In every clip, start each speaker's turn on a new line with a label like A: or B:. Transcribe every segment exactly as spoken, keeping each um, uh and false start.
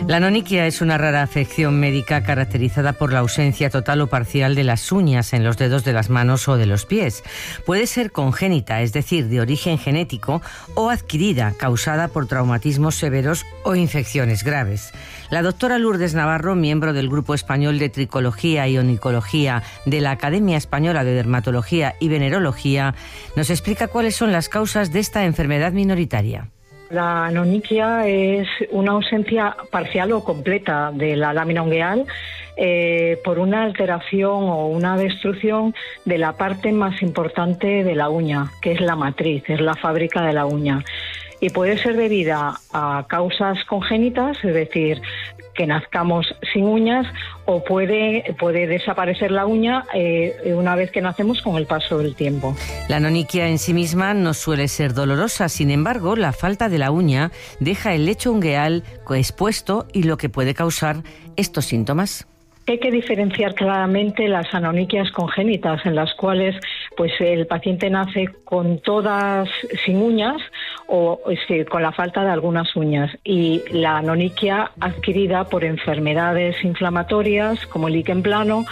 A: La anonyquia es una rara afección médica caracterizada por la ausencia total o parcial de las uñas en los dedos de las manos o de los pies. Puede ser congénita, es decir, de origen genético, o adquirida, causada por traumatismos severos o infecciones graves. La doctora Lourdes Navarro, miembro del Grupo Español de Tricología y Onicología de la Academia Española de Dermatología y Venerología, nos explica cuáles son las causas de esta enfermedad minoritaria.
B: La anonyquia es una ausencia parcial o completa de la lámina ungueal eh, por una alteración o una destrucción de la parte más importante de la uña, que es la matriz, es la fábrica de la uña. Y puede ser debida a causas congénitas, es decir, que nazcamos sin uñas, o puede, puede desaparecer la uña eh, una vez que nacemos con el paso del tiempo.
A: La anonyquia en sí misma no suele ser dolorosa, sin embargo, la falta de la uña deja el lecho ungueal expuesto y lo que puede causar estos síntomas.
B: Hay que diferenciar claramente las anonyquias congénitas, en las cuales pues el paciente nace con todas sin uñas o sí, con la falta de algunas uñas, y la anonyquia adquirida por enfermedades inflamatorias como el líquen plano,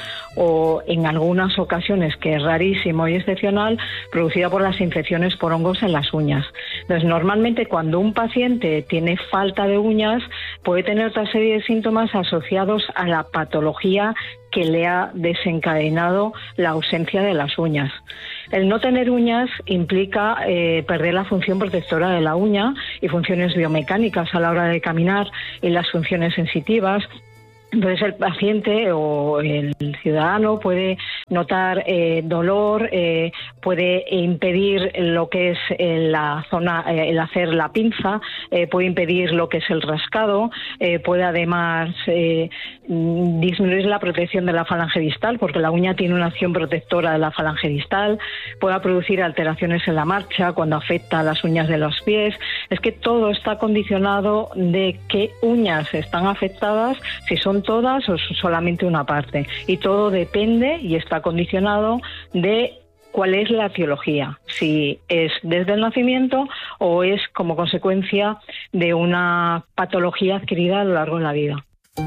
B: o en algunas ocasiones, que es rarísimo y excepcional, producida por las infecciones por hongos en las uñas. Entonces, normalmente cuando un paciente tiene falta de uñas, puede tener otra serie de síntomas asociados a la patología que le ha desencadenado la ausencia de las uñas. El no tener uñas implica eh, perder la función protectora de la uña y funciones biomecánicas a la hora de caminar, y las funciones sensitivas. Entonces el paciente o el ciudadano puede notar eh, dolor, eh, puede impedir lo que es eh, la zona, eh, el hacer la pinza, eh, puede impedir lo que es el rascado, eh, puede además eh, disminuir la protección de la falange distal, porque la uña tiene una acción protectora de la falange distal, puede producir alteraciones en la marcha cuando afecta a las uñas de los pies. Es que todo está condicionado de qué uñas están afectadas, si son todas o solamente una parte, y todo depende y está condicionado de cuál es la etiología, si es desde el nacimiento o es como consecuencia de una patología adquirida a lo largo de la vida.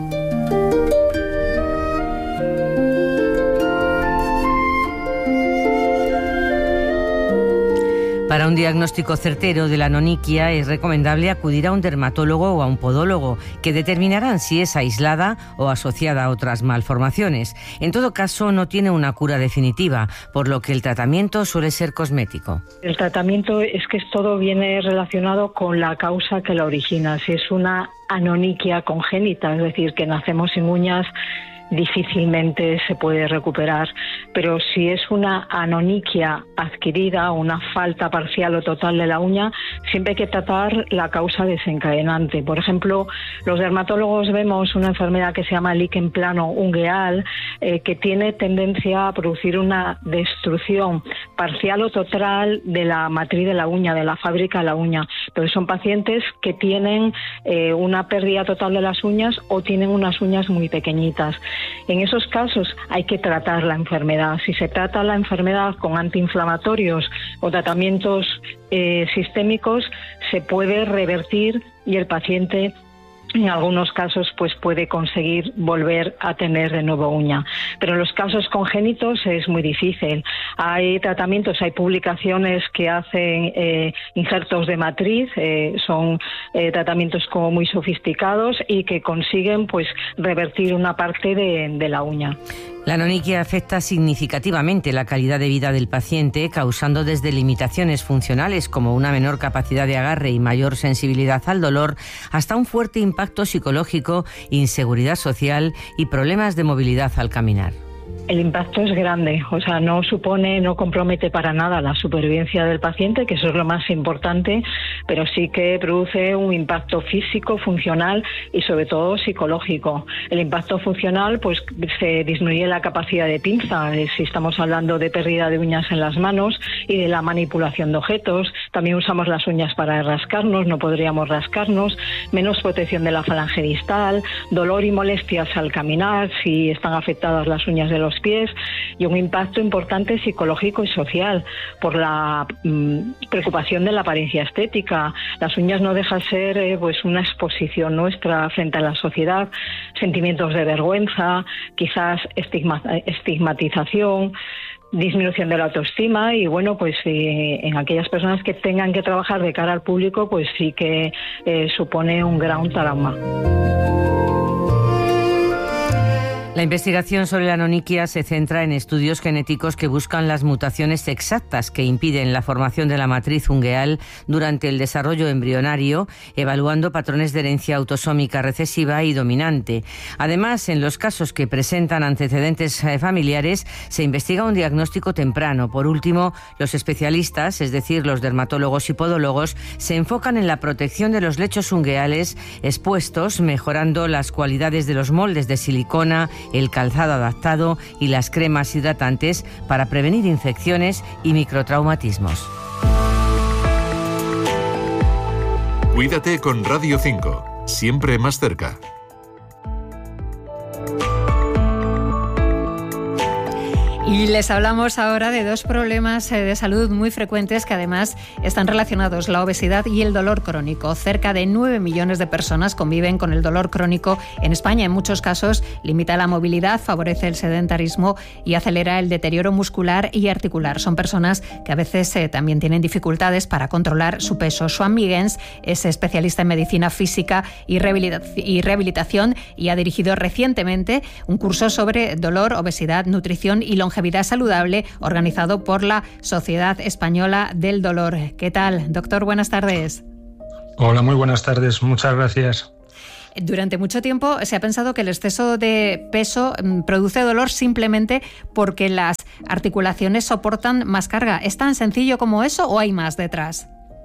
A: Para un diagnóstico certero de la anonyquia es recomendable acudir a un dermatólogo o a un podólogo, que determinarán si es aislada o asociada a otras malformaciones. En todo caso, no tiene una cura definitiva, por lo que el tratamiento suele ser cosmético.
B: El tratamiento es que todo viene relacionado con la causa que la origina. Si es una anonyquia congénita, es decir, que nacemos sin uñas, difícilmente se puede recuperar, pero si es una anonyquia adquirida, una falta parcial o total de la uña, siempre hay que tratar la causa desencadenante. Por ejemplo, los dermatólogos vemos una enfermedad que se llama líquen plano ungueal, eh, que tiene tendencia a producir una destrucción parcial o total de la matriz de la uña, de la fábrica de la uña. Entonces son pacientes que tienen eh, una pérdida total de las uñas o tienen unas uñas muy pequeñitas. En esos casos hay que tratar la enfermedad. Si se trata la enfermedad con antiinflamatorios o tratamientos eh, sistémicos, se puede revertir y el paciente, en algunos casos, pues puede conseguir volver a tener de nuevo uña. Pero en los casos congénitos es muy difícil. Hay tratamientos, hay publicaciones que hacen eh, injertos de matriz, eh, son eh, tratamientos como muy sofisticados y que consiguen pues revertir una parte de, de la uña.
A: La anonyquia afecta significativamente la calidad de vida del paciente, causando desde limitaciones funcionales como una menor capacidad de agarre y mayor sensibilidad al dolor, hasta un fuerte impacto psicológico, inseguridad social y problemas de movilidad al caminar.
B: El impacto es grande, o sea, no supone, no compromete para nada la supervivencia del paciente, que eso es lo más importante, pero sí que produce un impacto físico, funcional y sobre todo psicológico. El impacto funcional, pues se disminuye la capacidad de pinza, si estamos hablando de pérdida de uñas en las manos y de la manipulación de objetos. También usamos las uñas para rascarnos, no podríamos rascarnos, menos protección de la falange distal, dolor y molestias al caminar, si están afectadas las uñas de los los pies, y un impacto importante psicológico y social por la mmm, preocupación de la apariencia estética. Las uñas no dejan de ser eh, pues una exposición nuestra frente a la sociedad, sentimientos de vergüenza, quizás estigma, estigmatización, disminución de la autoestima, y bueno, pues eh, en aquellas personas que tengan que trabajar de cara al público, pues sí que eh, supone un gran trauma.
A: La investigación sobre la anonyquia se centra en estudios genéticos que buscan las mutaciones exactas que impiden la formación de la matriz ungueal durante el desarrollo embrionario, evaluando patrones de herencia autosómica recesiva y dominante. Además, en los casos que presentan antecedentes familiares, se investiga un diagnóstico temprano. Por último, los especialistas, es decir, los dermatólogos y podólogos, se enfocan en la protección de los lechos ungueales expuestos, mejorando las cualidades de los moldes de silicona, el calzado adaptado y las cremas hidratantes para prevenir infecciones y microtraumatismos.
C: Cuídate con Radio cinco, siempre más cerca.
D: Y les hablamos ahora de dos problemas de salud muy frecuentes que además están relacionados, la obesidad y el dolor crónico. Cerca de nueve millones de personas conviven con el dolor crónico en España. En muchos casos limita la movilidad, favorece el sedentarismo y acelera el deterioro muscular y articular. Son personas que a veces eh, también tienen dificultades para controlar su peso. Joan Miguens es especialista en medicina física y rehabilitación y ha dirigido recientemente un curso sobre dolor, obesidad, nutrición y longevidad saludable organizado por la Sociedad Española del Dolor. ¿Qué tal, doctor? Buenas tardes.
E: Hola, muy buenas tardes. Muchas gracias.
D: Durante mucho tiempo se ha pensado que el exceso de peso produce dolor simplemente porque las articulaciones soportan más carga. ¿Es tan sencillo como eso o hay más detrás?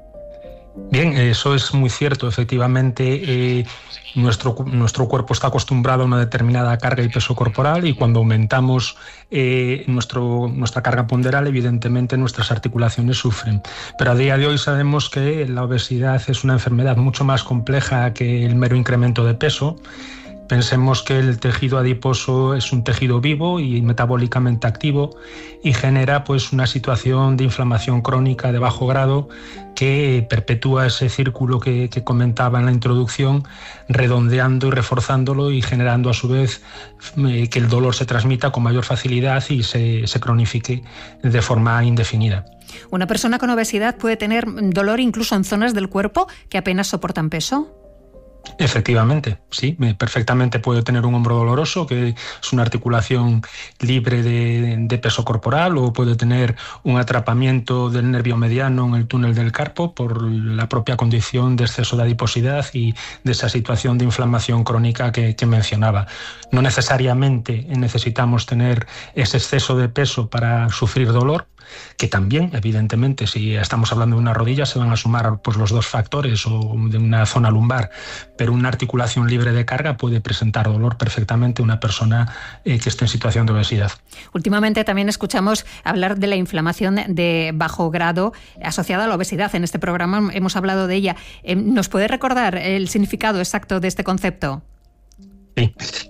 E: Bien, eso es muy cierto. Efectivamente, eh, nuestro, nuestro cuerpo está acostumbrado a una determinada carga y peso corporal, y cuando aumentamos eh, nuestro, nuestra carga ponderal, evidentemente nuestras articulaciones sufren. Pero a día de hoy sabemos que la obesidad es una enfermedad mucho más compleja que el mero incremento de peso. Pensemos que el tejido adiposo es un tejido vivo y metabólicamente activo y genera pues una situación de inflamación crónica de bajo grado que perpetúa ese círculo que, que comentaba en la introducción, redondeando y reforzándolo y generando a su vez eh, que el dolor se transmita con mayor facilidad y se, se cronifique de forma indefinida.
D: ¿Una persona con obesidad puede tener dolor incluso en zonas del cuerpo que apenas soportan peso?
E: Efectivamente, sí, perfectamente puede tener un hombro doloroso, que es una articulación libre de, de peso corporal, o puede tener un atrapamiento del nervio mediano en el túnel del carpo por la propia condición de exceso de adiposidad y de esa situación de inflamación crónica que, que mencionaba. No necesariamente necesitamos tener ese exceso de peso para sufrir dolor, que también, evidentemente, si estamos hablando de una rodilla, se van a sumar pues, los dos factores, o de una zona lumbar, pero una articulación libre de carga puede presentar dolor perfectamente una persona eh, que esté en situación de obesidad.
D: Últimamente también escuchamos hablar de la inflamación de bajo grado asociada a la obesidad. En este programa hemos hablado de ella. ¿Nos puede recordar el significado exacto de este concepto?
E: Sí.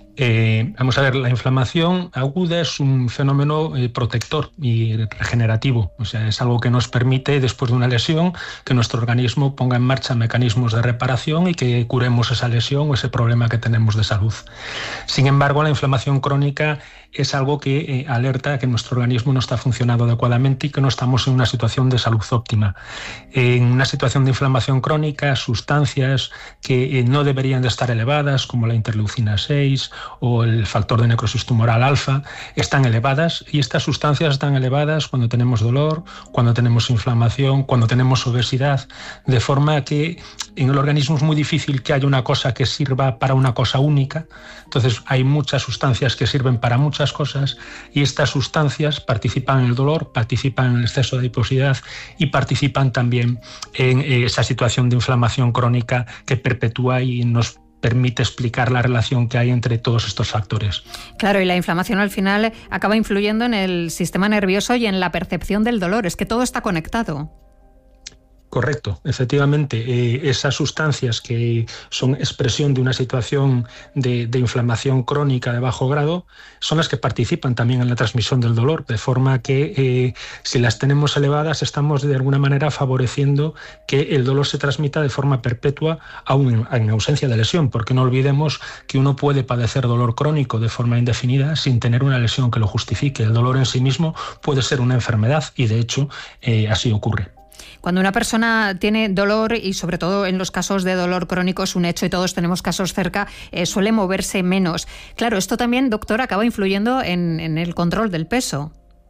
E: Eh, vamos a ver, la inflamación aguda es un fenómeno eh, protector y regenerativo, o sea, es algo que nos permite, después de una lesión, que nuestro organismo ponga en marcha mecanismos de reparación y que curemos esa lesión o ese problema que tenemos de salud. Sin embargo, la inflamación crónica es algo que eh, alerta que nuestro organismo no está funcionando adecuadamente y que no estamos en una situación de salud óptima. En una situación de inflamación crónica, sustancias que eh, no deberían de estar elevadas, como la interleucina seis o el factor de necrosis tumoral alfa, están elevadas, y estas sustancias están elevadas cuando tenemos dolor, cuando tenemos inflamación, cuando tenemos obesidad, de forma que en el organismo es muy difícil que haya una cosa que sirva para una cosa única. Entonces hay muchas sustancias que sirven para muchas cosas, y estas sustancias participan en el dolor, participan en el exceso de adiposidad y participan también en esa situación de inflamación crónica que perpetúa y nos permite explicar la relación que hay entre todos estos factores.
D: Claro, y la inflamación al final acaba influyendo en el sistema nervioso y en la percepción del dolor. Es que todo está conectado.
E: Correcto, efectivamente, eh, esas sustancias que son expresión de una situación de, de inflamación crónica de bajo grado son las que participan también en la transmisión del dolor, de forma que eh, si las tenemos elevadas estamos de alguna manera favoreciendo que el dolor se transmita de forma perpetua aún en, en ausencia de lesión, porque no olvidemos que uno puede padecer dolor crónico de forma indefinida sin tener una lesión que lo justifique. El dolor en sí mismo puede ser una enfermedad y de hecho eh, así ocurre.
D: Cuando una persona tiene dolor, y sobre todo en los casos de dolor crónico es un hecho y todos tenemos casos cerca, eh, suele moverse menos. Claro, esto también, doctor, acaba influyendo en, en el control del peso.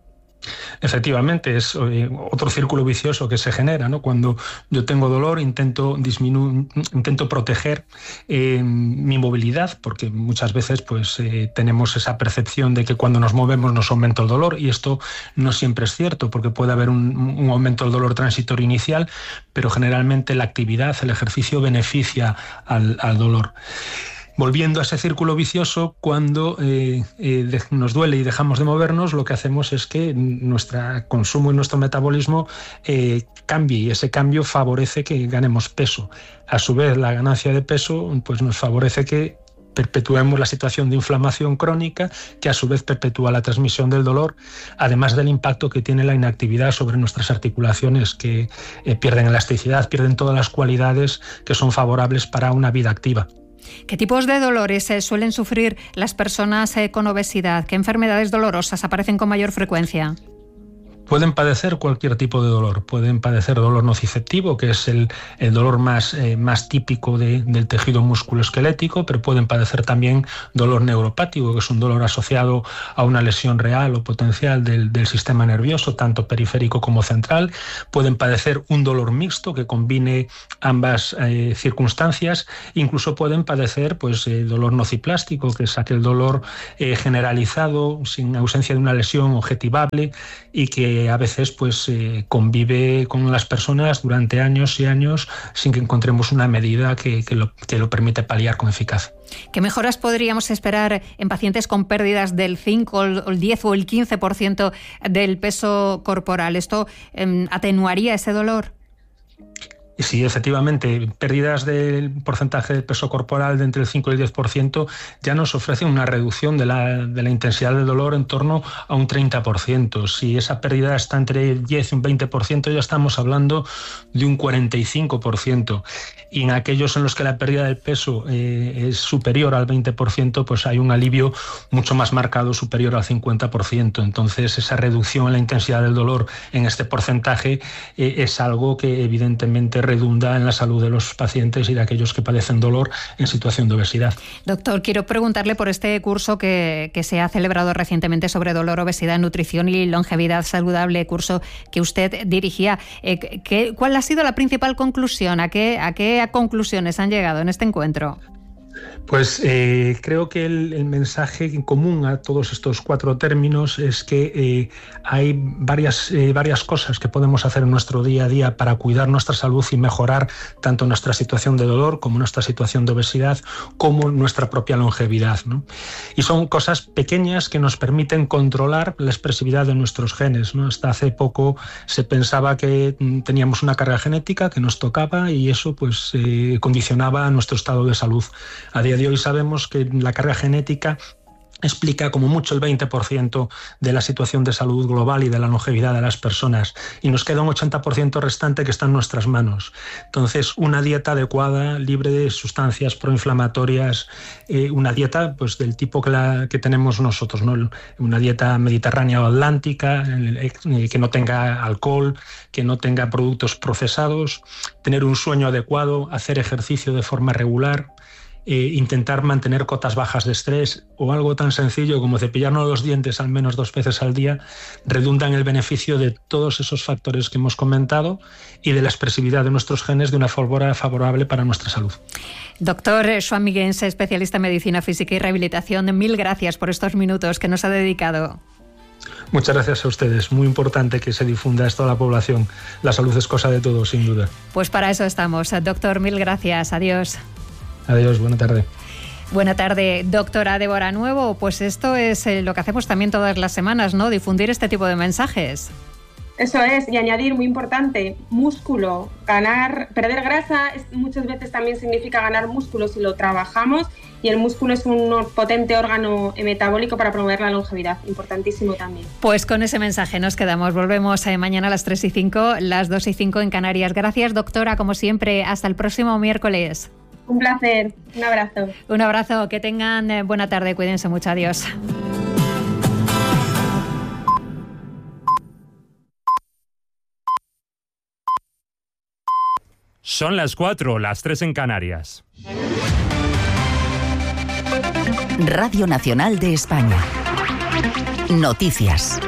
E: Efectivamente, es eh, otro círculo vicioso que se genera, ¿no? Cuando yo tengo dolor, intento disminuir, intento proteger eh, mi movilidad, porque muchas veces pues eh, tenemos esa percepción de que cuando nos movemos nos aumenta el dolor, y esto no siempre es cierto, porque puede haber un, un aumento del dolor transitorio inicial, pero generalmente la actividad, el ejercicio beneficia al, al dolor. Volviendo a ese círculo vicioso, cuando eh, eh, de, nos duele y dejamos de movernos, lo que hacemos es que nuestro consumo y nuestro metabolismo eh, cambie, y ese cambio favorece que ganemos peso. A su vez, la ganancia de peso pues, nos favorece que perpetuemos la situación de inflamación crónica, que a su vez perpetúa la transmisión del dolor, además del impacto que tiene la inactividad sobre nuestras articulaciones, que eh, pierden elasticidad, pierden todas las cualidades que son favorables para una vida activa.
D: ¿Qué tipos de dolores eh, suelen sufrir las personas eh, con obesidad? ¿Qué enfermedades dolorosas aparecen con mayor frecuencia?
E: Pueden padecer cualquier tipo de dolor. Pueden padecer dolor nociceptivo, que es el, el dolor más, eh, más típico de, del tejido musculoesquelético, pero pueden padecer también dolor neuropático, que es un dolor asociado a una lesión real o potencial del, del sistema nervioso, tanto periférico como central. Pueden padecer un dolor mixto que combine ambas eh, circunstancias. Incluso pueden padecer pues, eh, dolor nociplástico, que es aquel dolor eh, generalizado, sin ausencia de una lesión objetivable, y que a veces pues eh, convive con las personas durante años y años sin que encontremos una medida que, que, lo, que lo permite paliar con eficacia.
D: ¿Qué mejoras podríamos esperar en pacientes con pérdidas del cinco, el diez o el quince por ciento del peso corporal? ¿Esto eh, atenuaría ese dolor?
E: Sí, efectivamente, pérdidas del porcentaje de peso corporal de entre el cinco y el diez por ciento ya nos ofrecen una reducción de la, de la intensidad del dolor en torno a un treinta por ciento. Si esa pérdida está entre el diez y un veinte por ciento, ya estamos hablando de un cuarenta y cinco por ciento. Y en aquellos en los que la pérdida del peso eh, es superior al veinte por ciento, pues hay un alivio mucho más marcado, superior al cincuenta por ciento. Entonces, esa reducción en la intensidad del dolor en este porcentaje eh, es algo que evidentemente redunda en la salud de los pacientes y de aquellos que padecen dolor en situación de obesidad. Doctor,
D: quiero preguntarle por este curso que, que se ha celebrado recientemente sobre dolor, obesidad, nutrición y longevidad saludable, curso que usted dirigía. Eh, ¿qué, ¿Cuál ha sido la principal conclusión? ¿A qué, a qué conclusiones han llegado en este encuentro?
E: Pues eh, creo que el, el mensaje en común a todos estos cuatro términos es que eh, hay varias, eh, varias cosas que podemos hacer en nuestro día a día para cuidar nuestra salud y mejorar tanto nuestra situación de dolor como nuestra situación de obesidad, como nuestra propia longevidad, ¿no? Y son cosas pequeñas que nos permiten controlar la expresividad de nuestros genes, ¿no? Hasta hace poco se pensaba que teníamos una carga genética que nos tocaba y eso pues eh, condicionaba nuestro estado de salud. A día de hoy sabemos que la carga genética explica como mucho el veinte por ciento de la situación de salud global y de la longevidad de las personas, y nos queda un ochenta por ciento restante que está en nuestras manos. Entonces, una dieta adecuada, libre de sustancias proinflamatorias, eh, una dieta pues del tipo que, la, que tenemos nosotros, ¿no? Una dieta mediterránea o atlántica, eh, que no tenga alcohol, que no tenga productos procesados, tener un sueño adecuado, hacer ejercicio de forma regular, Eh, intentar mantener cotas bajas de estrés, o algo tan sencillo como cepillarnos los dientes al menos dos veces al día, redunda en el beneficio de todos esos factores que hemos comentado y de la expresividad de nuestros genes de una forma favorable para nuestra salud.
D: Doctor Xoán Miguens, especialista en medicina física y rehabilitación, mil gracias por estos minutos que nos ha dedicado.
E: Muchas gracias a ustedes. Muy importante que se difunda esto a la población. La salud es cosa de todos, sin duda.
D: Pues para eso estamos. Doctor, mil gracias. Adiós.
E: Adiós, buena tarde.
D: Buena tarde, doctora Débora Nuevo. Pues esto es lo que hacemos también todas las semanas, ¿no? Difundir este tipo de mensajes.
F: Eso es, y añadir, muy importante, músculo. Ganar, perder grasa es, muchas veces también significa ganar músculo si lo trabajamos, y el músculo es un potente órgano metabólico para promover la longevidad, importantísimo también.
D: Pues con ese mensaje nos quedamos. Volvemos eh, mañana a las tres y cinco, las dos y cinco en Canarias. Gracias, doctora, como siempre. Hasta el próximo miércoles.
F: Un placer, un abrazo.
D: Un abrazo, que tengan eh, buena tarde, cuídense mucho, adiós.
G: Son las cuatro, las tres en Canarias.
H: Radio Nacional de España. Noticias.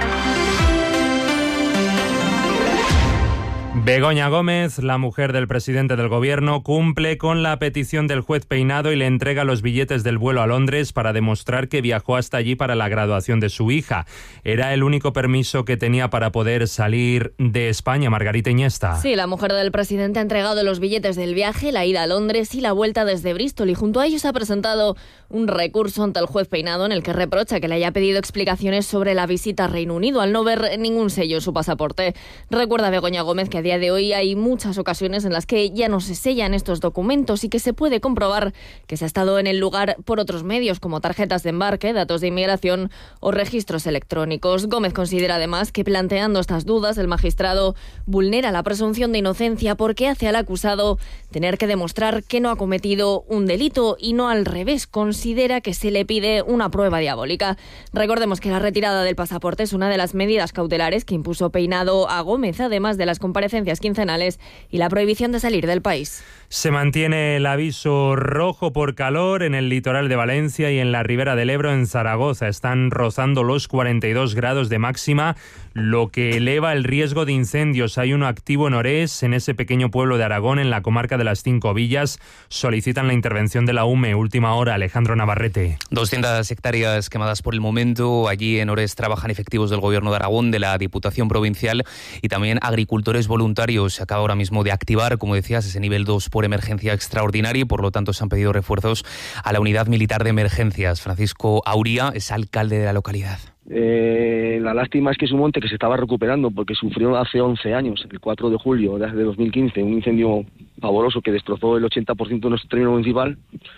G: Begoña Gómez, la mujer del presidente del gobierno, cumple con la petición del juez Peinado y le entrega los billetes del vuelo a Londres para demostrar que viajó hasta allí para la graduación de su hija. Era el único permiso que tenía para poder salir de España. Margarita Iniesta.
I: Sí, la mujer del presidente ha entregado los billetes del viaje, la ida a Londres y la vuelta desde Bristol, y junto a ellos ha presentado un recurso ante el juez Peinado en el que reprocha que le haya pedido explicaciones sobre la visita a Reino Unido al no ver ningún sello en su pasaporte. Recuerda Begoña Gómez que a día de hoy hay muchas ocasiones en las que ya no se sellan estos documentos y que se puede comprobar que se ha estado en el lugar por otros medios como tarjetas de embarque, datos de inmigración o registros electrónicos. Gómez considera además que planteando estas dudas el magistrado vulnera la presunción de inocencia porque hace al acusado tener que demostrar que no ha cometido un delito y no al revés, considera que se le pide una prueba diabólica. Recordemos que la retirada del pasaporte es una de las medidas cautelares que impuso Peinado a Gómez, además de las comparecencias quincenales y la prohibición de salir del país.
G: Se mantiene el aviso rojo por calor en el litoral de Valencia y en la ribera del Ebro en Zaragoza. Están rozando los cuarenta y dos grados de máxima, lo que eleva el riesgo de incendios. Hay uno activo en Orés, en ese pequeño pueblo de Aragón, en la comarca de las Cinco Villas. Solicitan la intervención de la U M E. Última hora, Alejandro Navarrete.
J: doscientas hectáreas quemadas por el momento. Allí en Orés trabajan efectivos del Gobierno de Aragón, de la Diputación Provincial y también agricultores voluntarios. Se acaba ahora mismo de activar, como decías, ese nivel dos por emergencia extraordinaria y por lo tanto se han pedido refuerzos a la Unidad Militar de Emergencias. Francisco Auría es alcalde de la localidad.
K: Eh, la lástima es que es un monte que se estaba recuperando porque sufrió hace once años, el cuatro de julio de dos mil quince, un incendio pavoroso que destrozó el ochenta por ciento de nuestro término municipal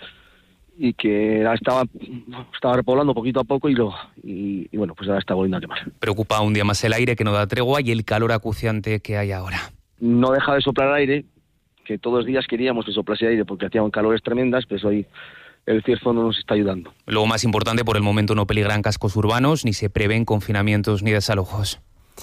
K: y que estaba, estaba repoblando poquito a poco y, lo, y, y bueno, pues ahora está volviendo a quemar.
J: Preocupa un día más el aire que no da tregua y el calor acuciante que hay ahora.
K: No deja de soplar aire, que todos los días queríamos que soplase aire porque hacían calores tremendas, pero hoy el cierzo no nos está ayudando.
J: Lo más importante, por el momento no peligran cascos urbanos, ni se prevén confinamientos ni desalojos.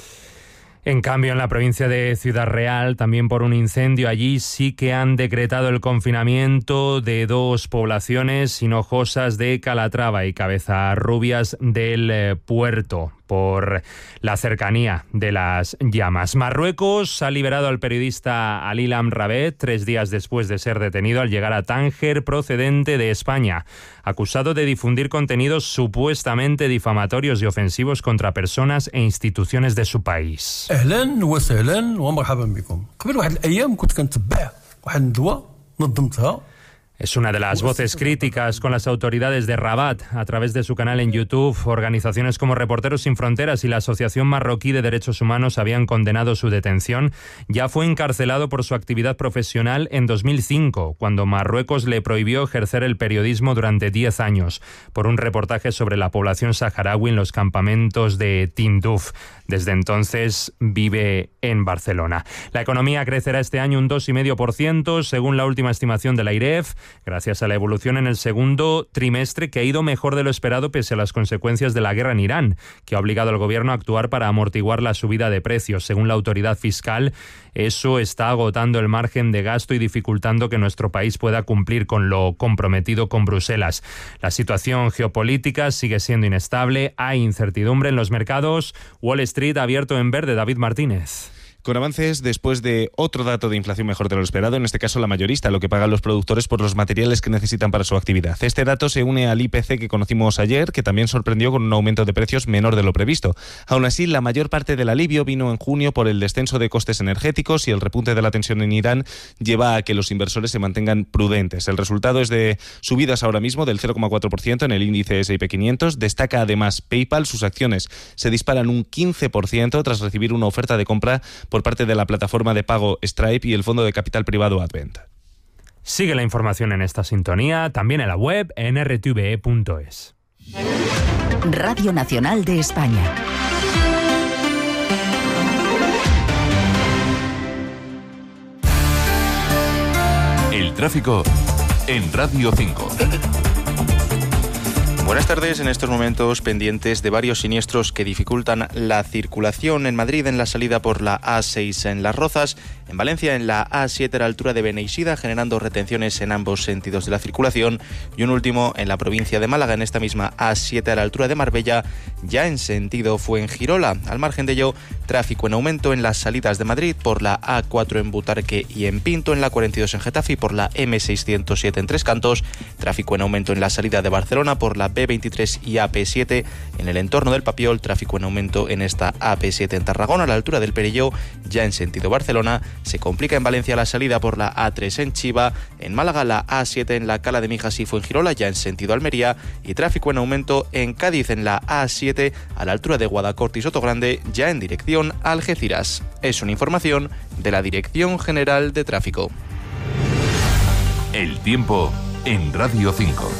G: En cambio, en la provincia de Ciudad Real, también por un incendio, allí sí que han decretado el confinamiento de dos poblaciones, Hinojosas de Calatrava y Cabezarrubias del eh, Puerto, por la cercanía de las llamas. Marruecos ha liberado al periodista Alilam Rabet tres días después de ser detenido al llegar a Tánger, procedente de España, acusado de difundir contenidos supuestamente difamatorios y ofensivos contra personas e instituciones de su país.
L: أهلا وسهلا ومرحبا بكم. قبل واحد الأيام كنت كنتبع واحد الندوة نظمتها.
G: Es una de las voces críticas con las autoridades de Rabat. A través de su canal en YouTube, organizaciones como Reporteros Sin Fronteras y la Asociación Marroquí de Derechos Humanos habían condenado su detención. Ya fue encarcelado por su actividad profesional en dos mil cinco, cuando Marruecos le prohibió ejercer el periodismo durante diez años, por un reportaje sobre la población saharaui en los campamentos de Tinduf. Desde entonces vive en Barcelona. La economía crecerá este año un dos coma cinco por ciento, según la última estimación de la IREF, gracias a la evolución en el segundo trimestre que ha ido mejor de lo esperado pese a las consecuencias de la guerra en Irán, que ha obligado al gobierno a actuar para amortiguar la subida de precios. Según la autoridad fiscal, eso está agotando el margen de gasto y dificultando que nuestro país pueda cumplir con lo comprometido con Bruselas. La situación geopolítica sigue siendo inestable, hay incertidumbre en los mercados. Wall Street ha abierto en verde. David Martínez.
M: con avances después de otro dato de inflación mejor de lo esperado, en este caso la mayorista, lo que pagan los productores por los materiales que necesitan para su actividad. Este dato se une al I P C que conocimos ayer, que también sorprendió con un aumento de precios menor de lo previsto. Aún así, la mayor parte del alivio vino en junio por el descenso de costes energéticos, y el repunte de la tensión en Irán lleva a que los inversores se mantengan prudentes. El resultado es de subidas ahora mismo del cero coma cuatro por ciento en el índice ese y pe quinientos. Destaca además PayPal, sus acciones se disparan un quince por ciento tras recibir una oferta de compra por parte de la plataforma de pago Stripe y el fondo de capital privado Advent.
G: Sigue la información en esta sintonía, también en la web en erre te ve e punto es.
H: Radio Nacional de España.
C: El tráfico en Radio cinco.
N: Buenas tardes. En estos momentos pendientes de varios siniestros que dificultan la circulación en Madrid, en la salida por la A seis en Las Rozas, en Valencia en la A siete a la altura de Beneixida, generando retenciones en ambos sentidos de la circulación, y un último en la provincia de Málaga, en esta misma A siete a la altura de Marbella, ya en sentido Fuengirola. Al margen de ello, tráfico en aumento en las salidas de Madrid por la A cuatro en Butarque y en Pinto, en la cuarenta y dos en Getafe y por la eme seiscientos siete en Tres Cantos, tráfico en aumento en la salida de Barcelona por la be veintitrés y A P siete en el entorno del Papiol, tráfico en aumento en esta A P siete en Tarragona a la altura del Perelló, ya en sentido Barcelona. Se complica en Valencia la salida por la A tres en Chiva, en Málaga la A siete en la Cala de Mijas y Fuengirola, ya en sentido Almería, y tráfico en aumento en Cádiz en la A siete a la altura de Guadacorte y Sotogrande, ya en dirección a Algeciras. Es una información de la Dirección General de Tráfico.
C: El tiempo en Radio cinco.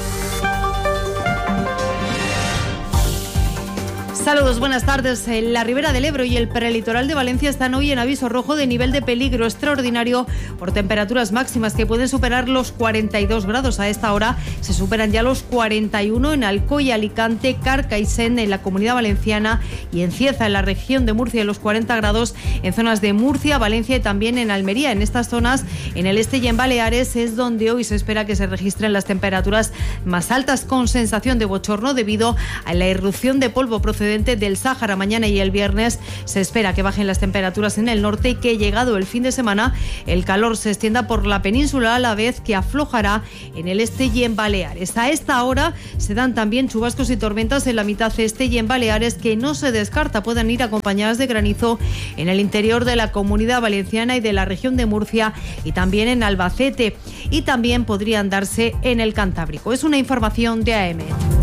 O: Saludos, buenas tardes. La Ribera del Ebro y el prelitoral de Valencia están hoy en aviso rojo de nivel de peligro extraordinario por temperaturas máximas que pueden superar los cuarenta y dos grados. A esta hora se superan ya los cuarenta y uno en Alcoy, Alicante, Carcaixent, en la Comunidad Valenciana, y en Cieza, en la región de Murcia, y los cuarenta grados en zonas de Murcia, Valencia y también en Almería. En estas zonas, en el este y en Baleares, es donde hoy se espera que se registren las temperaturas más altas, con sensación de bochorno debido a la irrupción de polvo procedente del Sáhara. Mañana y el viernes se espera que bajen las temperaturas en el norte y que, llegado el fin de semana, el calor se extienda por la península, a la vez que aflojará en el este y en Baleares. A esta hora se dan también chubascos y tormentas en la mitad este y en Baleares, que no se descarta puedan ir acompañadas de granizo en el interior de la Comunidad Valenciana y de la región de Murcia, y también en Albacete, y también podrían darse en el Cantábrico. Es una información de A M.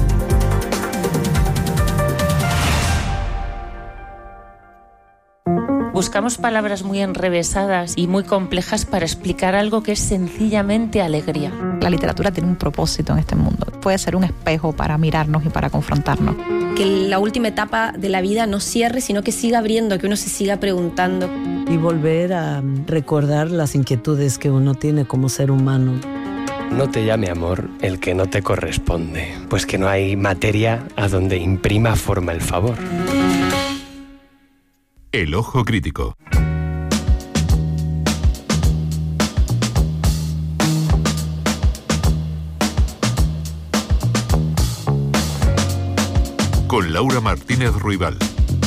P: Buscamos palabras muy enrevesadas y muy complejas para explicar algo que es sencillamente alegría.
Q: La literatura tiene un propósito en este mundo. Puede ser un espejo para mirarnos y para confrontarnos.
R: Que la última etapa de la vida no cierre, sino que siga abriendo, que uno se siga preguntando.
S: Y volver a recordar las inquietudes que uno tiene como ser humano.
T: No te llame amor el que no te corresponde, pues que no hay materia a donde imprima forma el favor.
C: El ojo crítico. Con Laura Martínez Ruibal.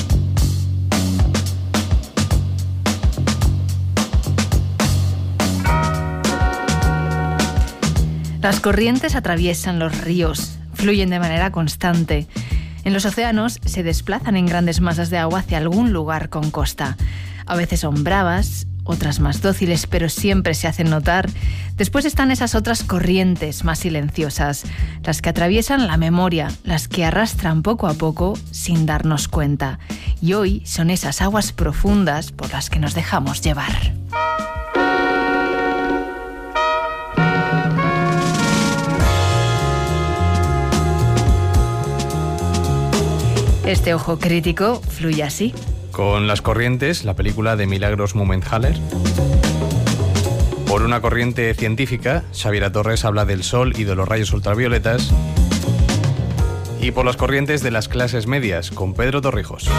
D: Las corrientes atraviesan los ríos, fluyen de manera constante. En los océanos se desplazan en grandes masas de agua hacia algún lugar con costa. A veces son bravas, otras más dóciles, pero siempre se hacen notar. Después están esas otras corrientes más silenciosas, las que atraviesan la memoria, las que arrastran poco a poco sin darnos cuenta. Y hoy son esas aguas profundas por las que nos dejamos llevar. Este ojo crítico fluye así.
U: Con Las corrientes, la película de Milagros Mumenthaler. Por una corriente científica, Xaviera Torres habla del sol y de los rayos ultravioletas. Y por las corrientes de las clases medias, con Pedro Torrijos.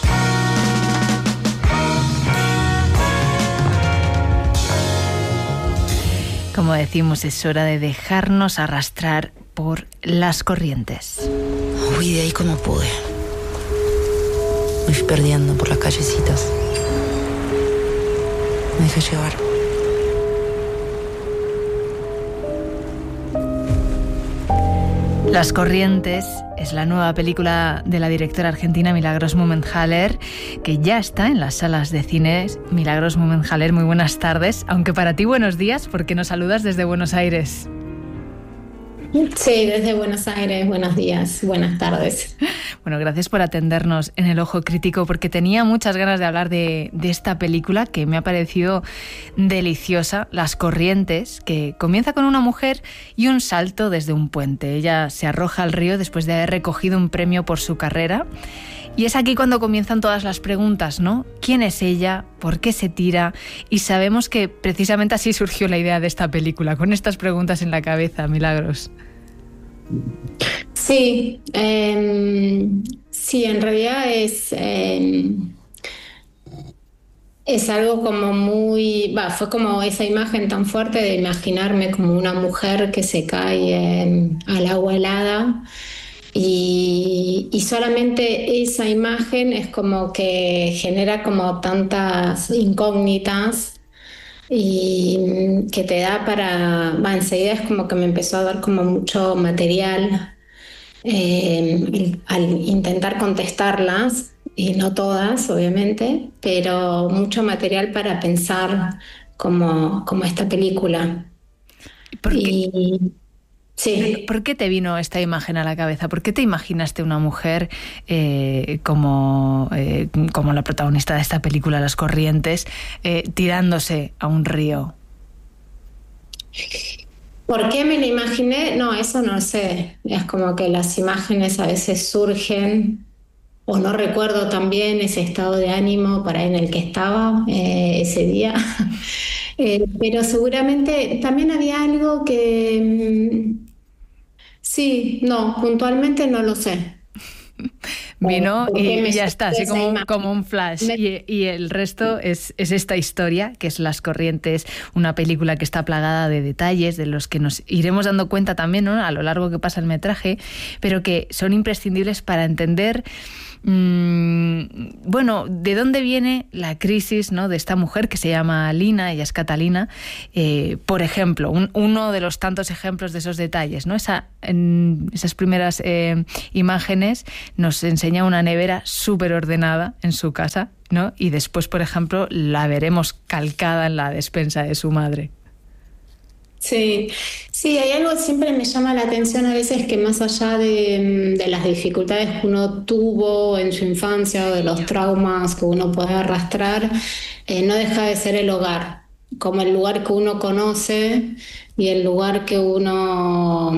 D: Como decimos, es hora de dejarnos arrastrar por las corrientes.
V: Huí de ahí como pude. Me fui perdiendo por las callecitas.
B: Me dejé llevar.
V: Las Corrientes es la nueva película de la directora argentina Milagros Mumenthaler, que ya está en las salas de cine. Milagros Mumenthaler, muy buenas tardes, aunque para ti buenos días, porque nos saludas desde Buenos Aires.
W: Sí, desde Buenos Aires, buenos días, buenas tardes.
V: Bueno, gracias por atendernos en El Ojo Crítico, porque tenía muchas ganas de hablar de, de esta película que me ha parecido deliciosa, Las Corrientes, que comienza con una mujer y un salto desde un puente. Ella se arroja al río después de haber recogido un premio por su carrera. Y es aquí cuando comienzan todas las preguntas, ¿no? ¿Quién es ella? ¿Por qué se tira? Y sabemos que precisamente así surgió la idea de esta película, con estas preguntas en la cabeza, Milagros.
W: Sí, eh, sí, en realidad es, eh, es algo como muy, bah, fue como esa imagen tan fuerte de imaginarme como una mujer que se cae eh, al agua helada. Y, y solamente esa imagen es como que genera como tantas incógnitas y que te da para... Va, enseguida es como que me empezó a dar como mucho material eh, al intentar contestarlas, y no todas, obviamente, pero mucho material para pensar como, como esta película.
V: ¿Por qué?
W: Y, Sí.
V: ¿Por qué te vino esta imagen a la cabeza? ¿Por qué te imaginaste una mujer eh, como, eh, como la protagonista de esta película, Las Corrientes, eh, tirándose a un río?
W: ¿Por qué me la imaginé? No, eso no sé. Es como que las imágenes a veces surgen, o no recuerdo también ese estado de ánimo para en el que estaba eh, ese día. eh, pero seguramente también había algo que... Sí, no, puntualmente no lo sé.
V: Vino y ya está, así como, como un flash. Y, y el resto es, es esta historia, que es Las Corrientes, una película que está plagada de detalles, de los que nos iremos dando cuenta también, ¿no?, a lo largo que pasa el metraje, pero que son imprescindibles para entender... Mm, bueno, ¿de dónde viene la crisis, ¿no?, de esta mujer que se llama Lina? Ella es Catalina. Eh, por ejemplo, un, uno de los tantos ejemplos de esos detalles, ¿no? Esa, en esas primeras eh, imágenes nos enseña una nevera súper ordenada en su casa, ¿no? Y después, por ejemplo, la veremos calcada en la despensa de su madre.
W: Sí, sí, hay algo que siempre me llama la atención a veces, que más allá de, de las dificultades que uno tuvo en su infancia o de los traumas que uno puede arrastrar, eh, no deja de ser el hogar, como el lugar que uno conoce y el lugar que uno,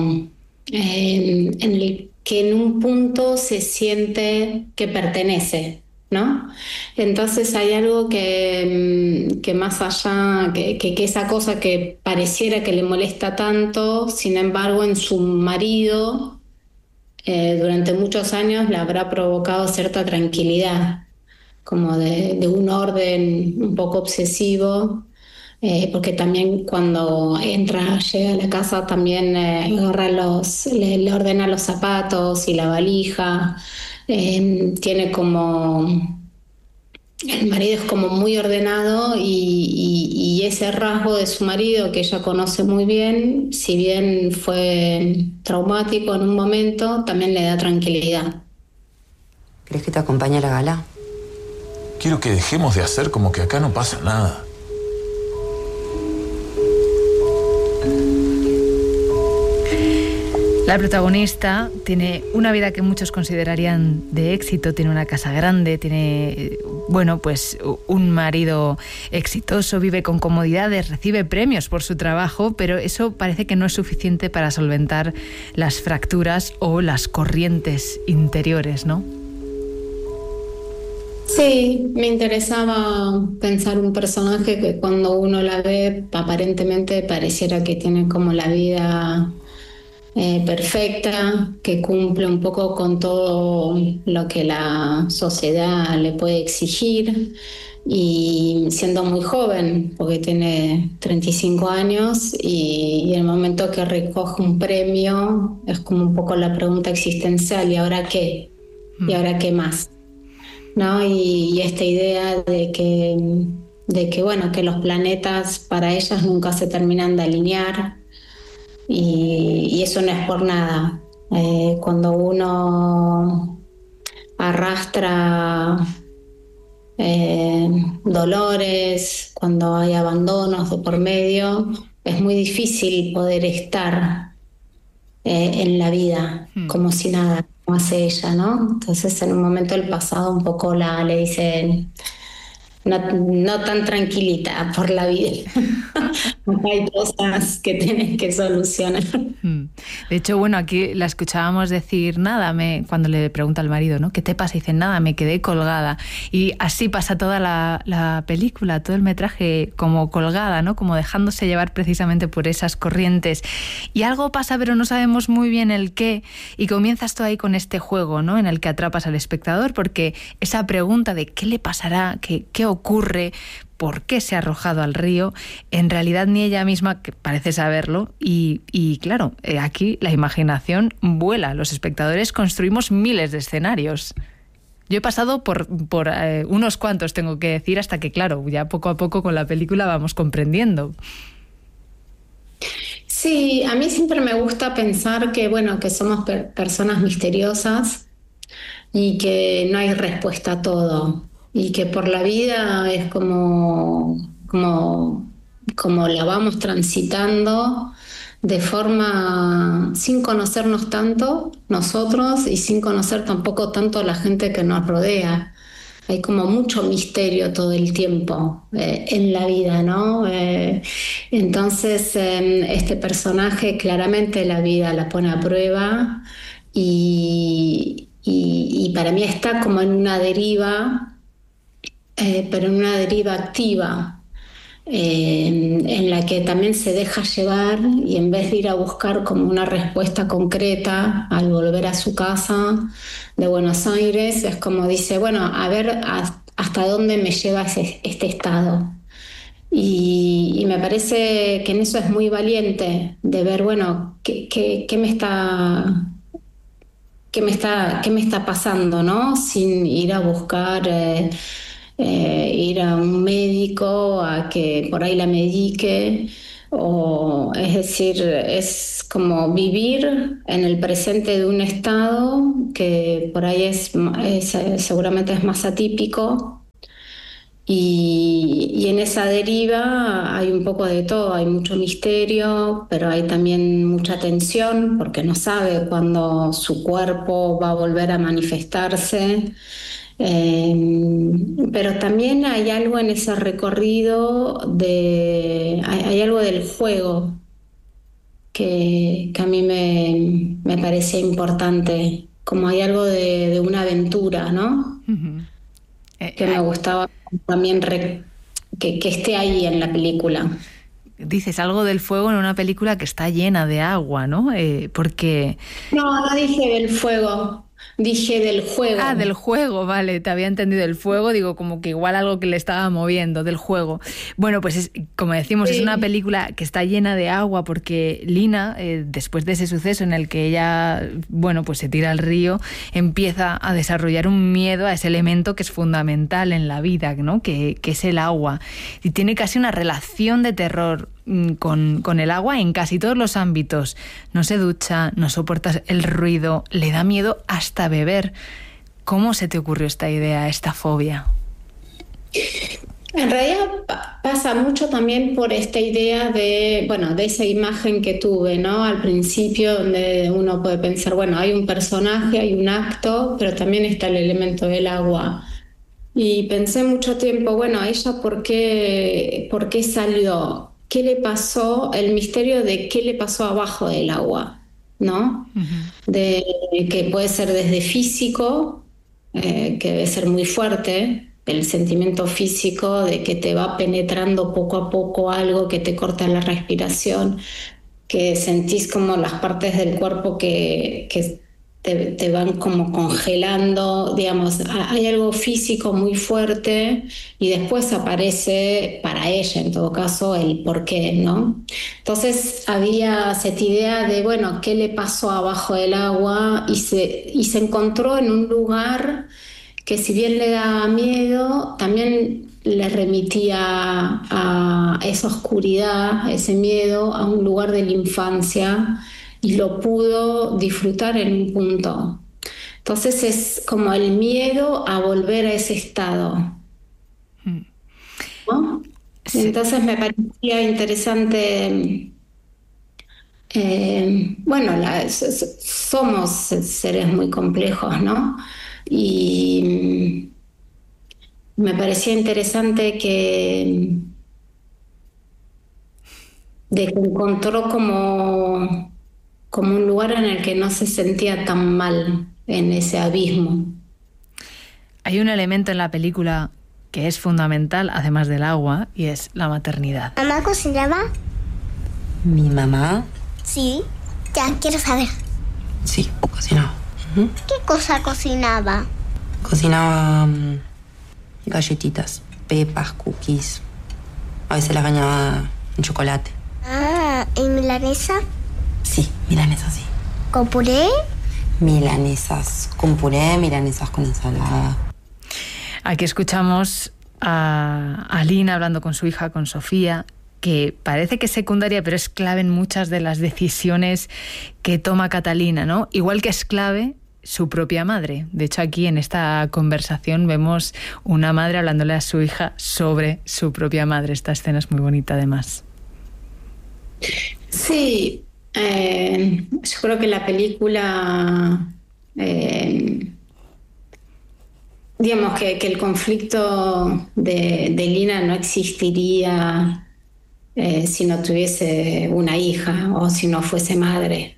W: eh, en el que en un punto se siente que pertenece, ¿no? Entonces hay algo que, que más allá, que, que, que esa cosa que pareciera que le molesta tanto, sin embargo en su marido eh, durante muchos años le habrá provocado cierta tranquilidad, como de, de un orden un poco obsesivo, eh, porque también cuando entra, llega a la casa también eh, agarra los, le, le ordena los zapatos y la valija. Eh, tiene como... El marido es como muy ordenado y, y, y ese rasgo de su marido que ella conoce muy bien, si bien fue traumático en un momento, también le da tranquilidad.
B: ¿Crees que te acompañe a la gala?
X: Quiero que dejemos de hacer como que acá no pasa nada.
V: La protagonista tiene una vida que muchos considerarían de éxito, tiene una casa grande, tiene, bueno, pues un marido exitoso, vive con comodidades, recibe premios por su trabajo, pero eso parece que no es suficiente para solventar las fracturas o las corrientes interiores, ¿no?
W: Sí, me interesaba pensar un personaje que cuando uno la ve aparentemente pareciera que tiene como la vida eh, perfecta, que cumple un poco con todo lo que la sociedad le puede exigir, y siendo muy joven, porque tiene treinta y cinco años, y, y el momento que recoge un premio es como un poco la pregunta existencial: ¿y ahora qué? ¿Y ahora qué más? ¿No? Y, y esta idea de que de que, bueno, que los planetas para ellas nunca se terminan de alinear y, y eso no es por nada. Eh, cuando uno arrastra eh, dolores, cuando hay abandonos de por medio, es muy difícil poder estar eh, en la vida hmm. como si nada, como hace ella, ¿no? Entonces en un momento del pasado un poco la le dicen no, no tan tranquilita por la vida. Hay cosas que tienes que solucionar.
V: De hecho, bueno, aquí la escuchábamos decir nada, me, cuando le pregunta al marido, ¿no? ¿Qué te pasa? Y dice, nada, me quedé colgada. Y así pasa toda la, la película, todo el metraje como colgada, ¿no? Como dejándose llevar precisamente por esas corrientes. Y algo pasa, pero no sabemos muy bien el qué. Y comienzas tú ahí con este juego, ¿no? En el que atrapas al espectador, porque esa pregunta de qué le pasará, qué, qué ocurre, por qué se ha arrojado al río, en realidad ni ella misma que parece saberlo y, y claro, eh, aquí la imaginación vuela, los espectadores construimos miles de escenarios. Yo he pasado por, por eh, unos cuantos, tengo que decir, hasta que claro, ya poco a poco con la película vamos comprendiendo.
W: Sí, a mí siempre me gusta pensar que, bueno, que somos per- personas misteriosas y que no hay respuesta a todo. Y que por la vida es como, como, como la vamos transitando de forma sin conocernos tanto nosotros y sin conocer tampoco tanto la gente que nos rodea. Hay como mucho misterio todo el tiempo eh, en la vida, ¿no? Eh, entonces eh, este personaje claramente la vida la pone a prueba y, y, y para mí está como en una deriva. Eh, pero en una deriva activa, eh, en, en la que también se deja llevar y en vez de ir a buscar como una respuesta concreta al volver a su casa de Buenos Aires, es como dice, bueno, a ver a, hasta dónde me lleva ese, este estado. Y, y me parece que en eso es muy valiente, de ver, bueno, qué, qué, qué me está... ¿Qué me está, qué me está pasando, ¿no? Sin ir a buscar... Eh, Eh, ir a un médico a que por ahí la medique, o es decir, es como vivir en el presente de un estado que por ahí es, es seguramente es más atípico y, y en esa deriva hay un poco de todo, hay mucho misterio, pero hay también mucha tensión porque no sabe cuándo su cuerpo va a volver a manifestarse. Eh, pero también hay algo en ese recorrido de hay, hay algo del juego que, que a mí me, me parece importante, como hay algo de, de una aventura, ¿no? Uh-huh. eh, que me gustaba también re, que, que esté ahí en la película.
V: Dices algo del fuego en una película que está llena de agua, ¿no? Eh, porque...
W: No, no dije del fuego. Dije del juego.
V: Ah, del juego, vale, te había entendido el fuego, digo como que igual algo que le estaba moviendo, del juego. Bueno, pues es, como decimos, sí. Es una película que está llena de agua porque Lina, eh, después de ese suceso en el que ella, bueno, pues se tira al río, empieza a desarrollar un miedo a ese elemento que es fundamental en la vida, ¿no? Que, que es el agua. Y tiene casi una relación de terror Con, con el agua en casi todos los ámbitos. No se ducha, no soporta el ruido, le da miedo hasta beber. ¿Cómo se te ocurrió esta idea, esta fobia?
W: En realidad pasa mucho también por esta idea de, bueno, de esa imagen que tuve, ¿no? Al principio, donde uno puede pensar, bueno, hay un personaje, hay un acto, pero también está el elemento del agua. Y pensé mucho tiempo, bueno, ella, ¿por qué, por qué salió? ¿Qué le pasó? El misterio de qué le pasó abajo del agua, ¿no? Uh-huh. De, que puede ser desde físico, eh, que debe ser muy fuerte, el sentimiento físico de que te va penetrando poco a poco algo que te corta la respiración, que sentís como las partes del cuerpo que, que te, te van como congelando, digamos, hay algo físico muy fuerte y después aparece para ella, en todo caso, el por qué, ¿no? Entonces había esta idea de, bueno, ¿qué le pasó abajo del agua? Y se, y se encontró en un lugar que si bien le daba miedo, también le remitía a esa oscuridad, ese miedo, a un lugar de la infancia y lo pudo disfrutar en un punto. Entonces es como el miedo a volver a ese estado, ¿no? Sí. Entonces me parecía interesante. Eh, bueno, la, somos seres muy complejos, ¿no? Y me parecía interesante que, de que encontró como, como un lugar en el que no se sentía tan mal en ese abismo.
V: Hay un elemento en la película que es fundamental, además del agua, y es la maternidad.
A: ¿Mamá cocinaba?
B: ¿Mi mamá?
A: Sí, ya quiero saber.
B: Sí, cocinaba. Uh-huh.
A: ¿Qué cosa cocinaba?
B: Cocinaba um, galletitas, pepas, cookies. A veces las bañaba en chocolate.
A: Ah, ¿y milanesa?
B: Sí, milanesa, sí.
A: ¿Con puré?
B: Milanesas con puré, milanesas con ensalada.
V: Aquí escuchamos a Alina hablando con su hija, con Sofía, que parece que es secundaria, pero es clave en muchas de las decisiones que toma Catalina, ¿no? Igual que es clave su propia madre. De hecho, aquí en esta conversación vemos una madre hablándole a su hija sobre su propia madre. Esta escena es muy bonita, además.
W: Sí, eh, yo creo que la película... Eh, digamos que, que el conflicto de, de Lina no existiría eh, si no tuviese una hija o si no fuese madre.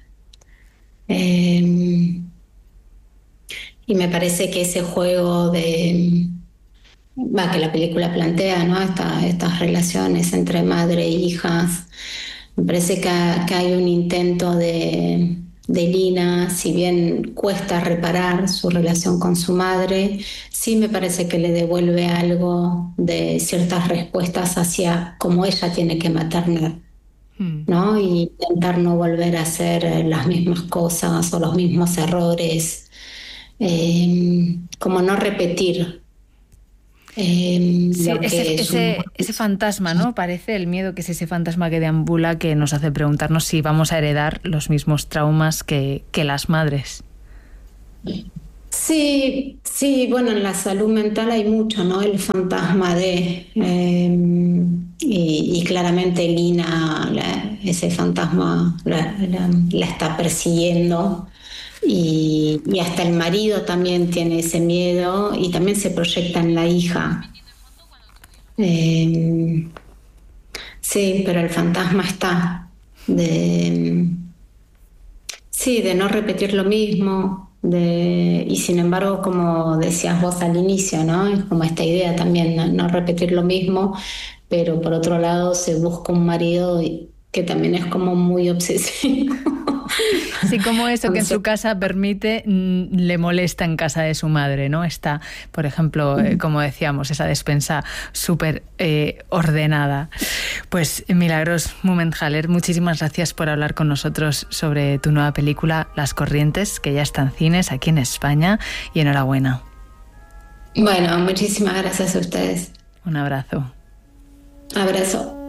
W: Eh, y me parece que ese juego de... Va, que la película plantea, ¿no? Esta, estas relaciones entre madre e hijas. Me parece que, que hay un intento de... de Lina, si bien cuesta reparar su relación con su madre, sí me parece que le devuelve algo de ciertas respuestas hacia cómo ella tiene que maternar, ¿no? Y intentar no volver a hacer las mismas cosas o los mismos errores, eh, como no repetir. Eh,
V: sí, ese,
W: es
V: ese,
W: un...
V: ese fantasma, ¿no? Parece el miedo que es ese fantasma que deambula, que nos hace preguntarnos si vamos a heredar los mismos traumas que, que las madres.
W: Sí, sí, bueno, en la salud mental hay mucho, ¿no? El fantasma de... Eh, y, y claramente Lina, la, ese fantasma la, la, la está persiguiendo. Y, y hasta el marido también tiene ese miedo y también se proyecta en la hija. Eh, sí, pero el fantasma está de, sí, de no repetir lo mismo, de, y sin embargo, como decías vos al inicio, ¿no? Es como esta idea también, no, no repetir lo mismo, pero por otro lado se busca un marido que también es como muy obsesivo.
V: Sí, como eso que en su casa permite, le molesta en casa de su madre, ¿no? Está, por ejemplo, eh, como decíamos, esa despensa súper eh, ordenada. Pues Milagros Mumenthaler, muchísimas gracias por hablar con nosotros sobre tu nueva película Las Corrientes, que ya está en cines aquí en España, y enhorabuena.
W: Bueno, muchísimas gracias a ustedes.
V: Un abrazo.
W: Abrazo.